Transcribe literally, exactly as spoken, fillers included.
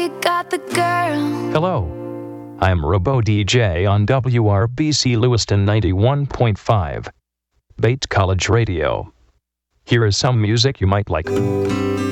you got the girl. Hello, I'm Robo D J on W R B C Lewiston ninety-one point five, Bait College Radio. Here is some music you might like.